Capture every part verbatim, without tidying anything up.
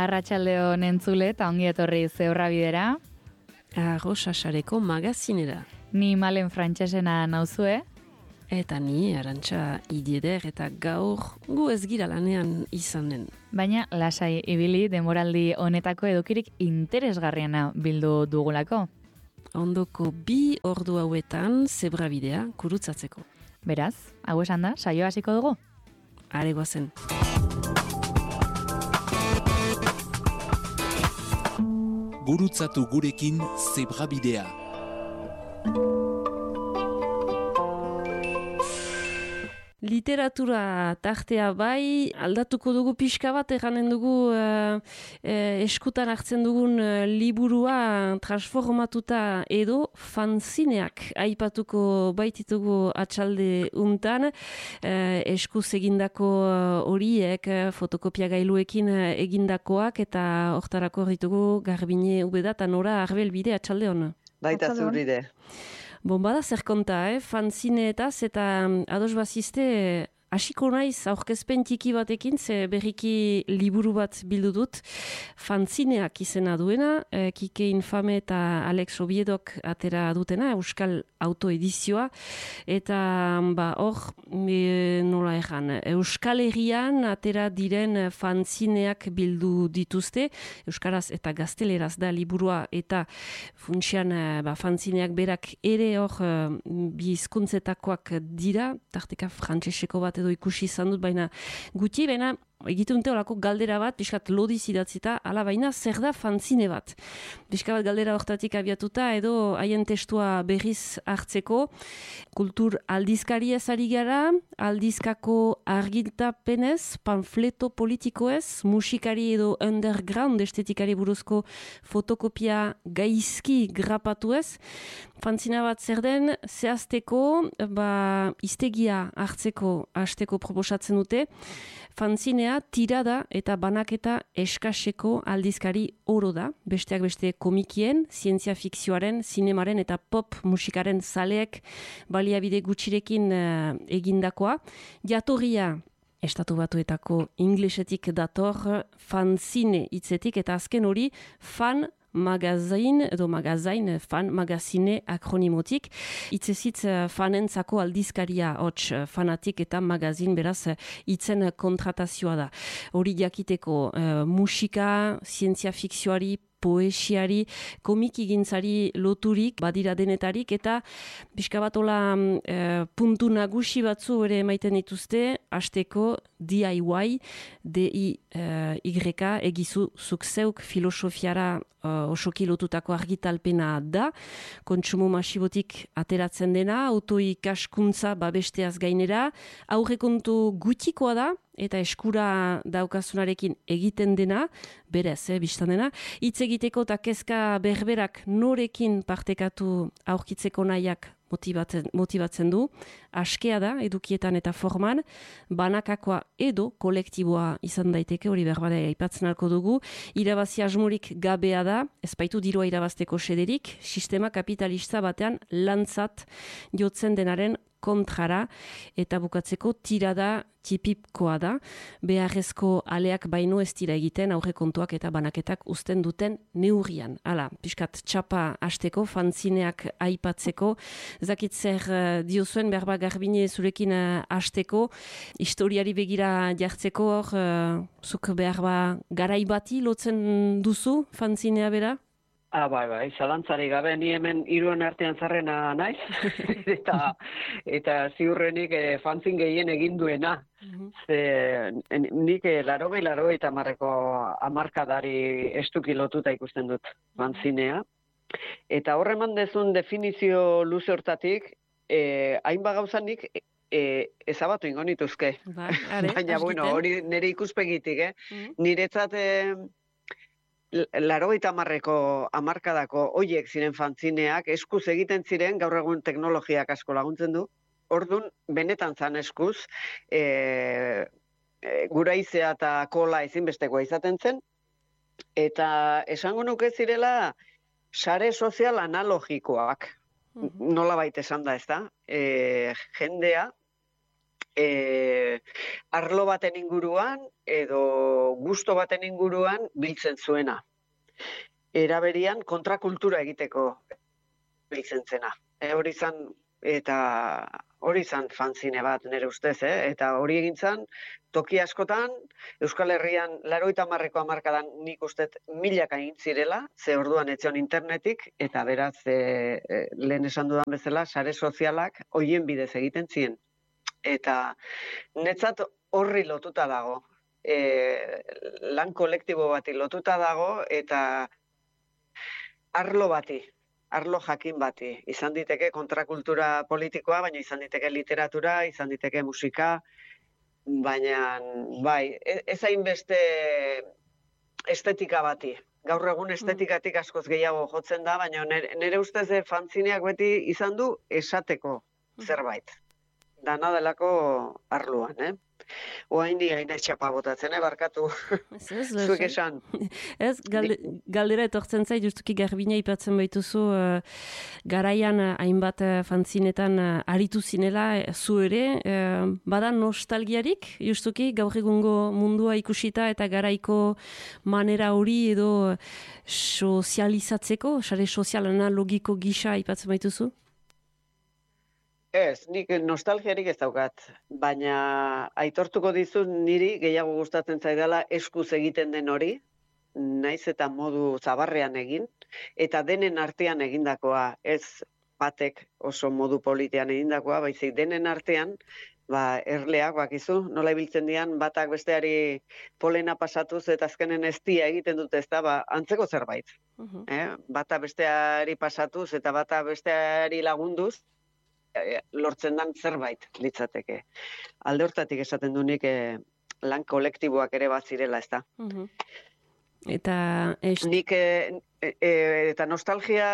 Arratsaldeon entzule eta ongi etorri Zebrabidera. Arrosa Sareko magazinera. Ni Malen Frantsesena nauzue. Eta ni Arantxa Idieder eta gaur gu ez gira lanean izanen. Baina lasai ibili denboraldi honetako edukirik interesgarriena bildu dugulako. Ondoko bi ordu hauetan Zebrabidea kurutzatzeko. Beraz, hau esan da, saio hasiko dugu? Are goazen. Gurutzatu gurekin Zebrabidea. Literatura tartea bai, aldatuko dugu pixka bat, eganen dugu uh, uh, eskutan hartzen dugun uh, liburua transformatuta edo fanzineak aipatuko baititugu atxalde untan, uh, eskuz egindako horiek uh, fotokopia gailuekin uh, egindakoak eta hortarako ditugu Garbine Ubeda eta Nora Arbelbide atxalde hona. Baita zuride. Bon, bada zer konta, eh? Fanzineetaz eta ados bazizte hasiko naiz aurkezpen txiki batekin, ze berriki liburu bat bildu dut, fanzineak izena duena, eh, Kike Infame eta Alex Obiedok atera dutena, Euskal Autoedizioa, eta ba, hor, e, nola egan, Euskal Herrian atera diren fanzineak bildu dituzte, Euskaraz eta Gazteleraz da liburua, eta funtsian ba, fanzineak berak ere hor bi hizkuntzetakoak dira, tarteka frantseseko bat edo ikusi izan dut, baina guti, baina egiten dute olako galdera bat, pixkat lodiz idatzita, ala baina zer da fanzine bat. Pixka bat galdera hortatik abiatuta, edo haien testua berriz hartzeko, kultur aldizkari ez ari gara, aldizkako argitapenez, panfleto politikoez, musikari edo underground estetikari buruzko fotokopia gaizki grapatu ez, fanzina bat zer den, zehazteko, ba, iztegia hartzeko hasteko proposatzen dute, fanzinea tirada eta banaketa eskaseko aldizkari oro da, besteak beste komikien, zientzia fikzioaren, zinemaren eta pop musikaren zaleek baliabide gutxirekin uh, egindakoa. Jatorria Estatu Batuetako inglesetik dator fanzine hitzetik eta azken hori fan magazine edo magazain, fan magazine akronimotik. Itzezitz fanentzako aldizkaria hots fanatik eta magazin beraz itzen kontratazioa da. Hori jakiteko uh, musika, zientzia fikzioari, poesiari, komikigintzari loturik, badira denetarik, eta pixka bat hola e, puntu nagusi batzu ere emaiten dituzte, hasteko D I Y, D I Y, egizu zuk zeuk filosofiara uh, osoki lotutako argitalpena da, kontsumo masibotik ateratzen dena, autoikaskuntza babesteaz gainera, aurrekontu gutikoa da, eta eskura daukasunarekin egiten dena, berez, eh, biztan dena, hitz egiteko eta kezka berberak norekin partekatu aurkitzeko nahiak motibatzen, motibatzen du, askea da, edukietan eta forman, banakakoa edo kolektiboa izan daiteke, hori berbada aipatzen alko dugu, irabazi asmorik gabea da, ezbaitu dirua irabazteko sederik, sistema kapitalista batean lantzat jotzen denaren kontrara, eta bukatzeko tirada tipipkoa da, beharrezko aleak baino ez dira egiten aurrekontuak eta banaketak uzten duten neurrian. Hala, pixkat txapa hasteko, fanzineak aipatzeko, zakit zer uh, diozuen berba Garbine zurekin uh, hasteko, historiari begira jartzeko hor, uh, zuk berba garai bati lotzen duzu fanzinea bera? Ah, bai, bai, zalantzari gabe, ni hemen hiruen artean zarrena naiz, eta eta ziurrenik eh, fanzin gehien egin duena. Mm-hmm. Ze, nik eh, larogei, larogei eta marreko amarkadari estuki lotuta ikusten dut fanzinea. Eta horre eman dezun definizio luze hortatik, eh, hainba gauzanik eh, ezabatu ingo nituzke. Ba, are, baina, bueno, hori nire ikuspegitik, eh? Mm-hmm. Niretzat... Eh, Larogeita hamarreko hamarkadako hoiek ziren fantzineak, eskuz egiten ziren, gaur egun teknologiak asko laguntzen du. Ordun benetan zan eskuz, e, e, guraizea eta kola ezinbestekoa izaten zen, eta esango nuke zirela sare sozial analogikoak, mm-hmm. nola baita esan da, ez da? E, jendea, e, arlo baten inguruan edo gusto baten inguruan biltzen zuena. Eraberian kontrakultura egiteko biltzen zena. E, hori izan eta hori izan fanzine bat nire ustez, eh? Eta hori egin zen, toki askotan, Euskal Herrian laurogeita hamarreko hamarkadan nik ustet milaka egin zirela, ze orduan etzion internetik, eta beraz, e, e, lehen esan dudan bezala, sare sozialak hoien bidez egiten ziren. Eta netzat horri lotuta dago, e, lan kolektibo bati lotuta dago, eta arlo bati, arlo jakin bati. Izan diteke kontrakultura politikoa, baina izan diteke literatura, izan diteke musika, baina bai, ez hainbeste estetika bati. Gaur egun estetikatik askoz gehiago jotzen da, baina nire, nire ustez fanzineak beti izan du esateko zerbait. Dana delako arloan, eh? Oain di gaina txapa botatzen, eh? Barkatu. Ez, ez, zuek esan. Ez, galde, galdera etortzen zait, justuki Garbina ipatzen baituzu, uh, garaian uh, hainbat uh, fanzinetan uh, aritu zinela, uh, zu ere, uh, bada nostalgiarik, justuki gaur egungo mundua ikusita eta garaiko manera hori edo sozializatzeko, sare sozial analogiko gisa ipatzen baituzu? Ez, nik nostalgiarik ez daukat, baina aitortuko dizut niri gehiago gustatzen zaidala eskuz egiten den hori, naiz eta modu zabarrean egin, eta denen artean egindakoa, ez batek oso modu politean egindakoa, baizik denen artean, ba, erleak bakizu, nola ibiltzen dian, batak besteari polena pasatuz eta azkenen eztia egiten dute, ez da, ba, antzeko zerbait. Uh-huh. eh? Bata besteari pasatuz eta bata besteari lagunduz, lortzen dan zerbait litzateke. Alde hortatik esaten du nik eh, lan kolektiboak ere bat zirela, ez da. Uh-huh. Eta est... nik eh, eh, eta nostalgia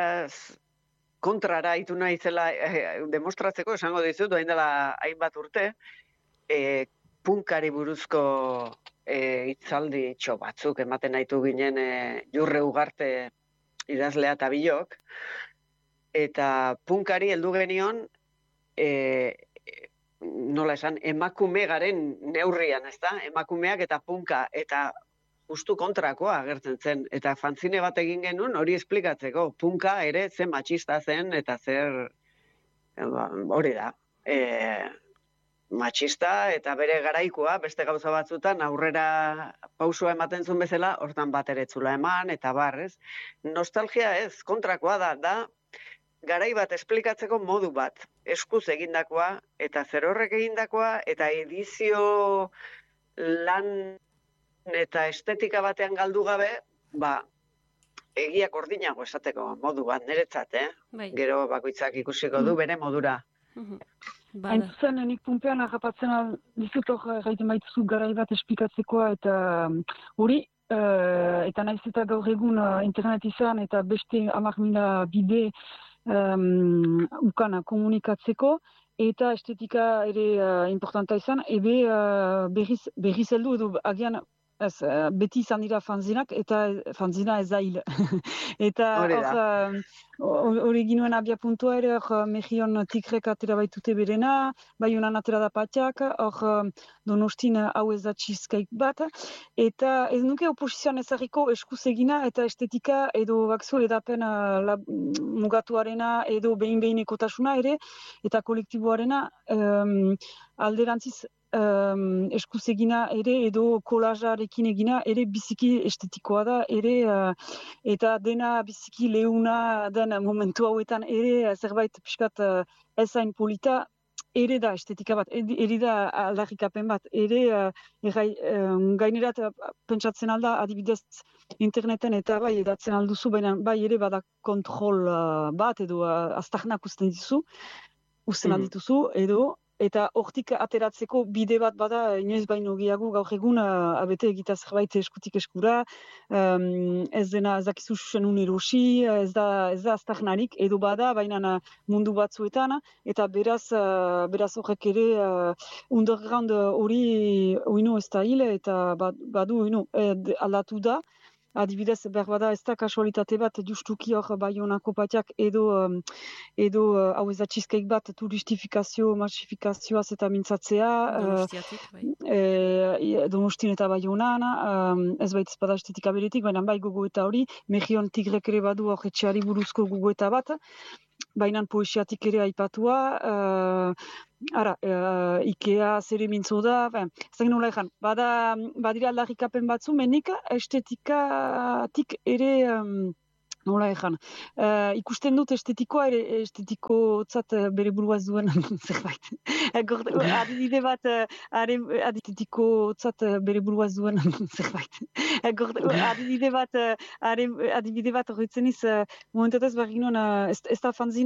kontrara itu naizela eh, demostratzeko esango dizut, doain dela hainbat urte, eh, punkari buruzko eh, itzaldi txo batzuk ematen naitu ginen eh, Jurre Ugarte idazlea eta bilok, eta punkari heldu genion, e, nola esan, emakume garen neurrian, ezta? Emakumeak eta punka, eta justu kontrakoa agertzen zen. Eta fanzine bat egin genuen hori esplikatzeko. Punka ere zen matxista zen, eta zer, hori da, e, matxista eta bere garaikoa, beste gauza batzutan aurrera pausua ematen zuen bezala, hortan bat ere etzula eman, eta bar, ez? Nostalgia ez, kontrakoa da, da, garai bat esplikatzeko modu bat, eskuz egindakoa, eta zer horrek egindakoa, eta edizio lan eta estetika batean galdu gabe, ba, egiak ordinago esateko modu bat, niretzat, eh? Bai. Gero bakoitzak ikusiko du bere modura. Hain zuzen, nik pumpean harrapatzen dizut hor gaiten baituzu garai bat esplikatzeko, eta hori, uh, eta naiz eta gaur egun uh, internet izan, eta beste hamar mila bide Um, ukana komunikatzeko, eta estetika ere uh, importanta izan, ebe uh, berriz, berriz heldu edo agian ez, uh, beti izan dira fanzinak, eta fanzina ez da hil. Eta hori ginuen abia puntua ere, hor Mejion Tigrek atera baitute berena, Baiunan atera da Patiak, hor Donostin hau ez da cheesecake bat, eta ez nuke oposizioan ezarriko eskuz egina eta estetika edo bakzu edapen uh, mugatuarena edo behin-behinekotasuna ere, eta kolektiboarena um, alderantziz Um, eskuz egina ere edo kolajarekin egina ere biziki estetikoa da ere uh, eta dena biziki leuna den momentu hauetan ere zerbait pixkat uh, ezain polita ere da estetika bat, ere da aldarrikapen bat, ere uh, errai, um, gainerat uh, pentsatzen alda adibidez interneten eta bai edatzen alduzu, baina bai ere bada kontrol uh, bat edo uh, aztarnak usten dizu, usten mm-hmm. aldituzu edo eta hortik ateratzeko bide bat bada inoiz baino gehiago gaur egun uh, abete egita zerbait eskutik eskura, um, ez dena ezakizu susenun erosi, ez da, ez da aztarnarik, edo bada, baina mundu batzuetan, eta beraz, uh, beraz horrek ere uh, underground hori uh, oino ez da hil, eta badu oino aldatu da, adibidez, behar bada ez da kasualitate bat, justuki hor Baionako patiak edo, um, edo uh, hau ez da cheesecake bat turistifikazio, masifikazioaz eta mintzatzea. Donostiatik, bai. Uh, Donostin eta Baionan, um, ez baita espada estetika beretik, baina bai gogoeta hori, Mejion Tigrek ere badu hor etxeari buruzko gogoeta bat, baina poesiatik ere aipatua, uh, ara, uh, Ikea zere mintzo da, ez da nola ezan, bada, badira aldarrikapen batzu, menik estetikatik ere, um, nola ezan, uh, ikusten dut estetikoa ere estetikotzat bere buruaz duen zerbait. Adibide bat, adibidikotzat bere buruaz duen zerbait. Adibide bat, adibide bat horretzen iz, momentatez behar ginoen, ez da fanzin